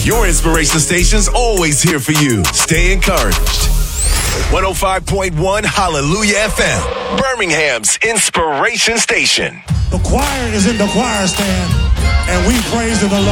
Your inspiration station's always here for you. Stay encouraged. 105.1 Hallelujah FM, Birmingham's inspiration station. The choir is in the choir stand, and we praise the Lord.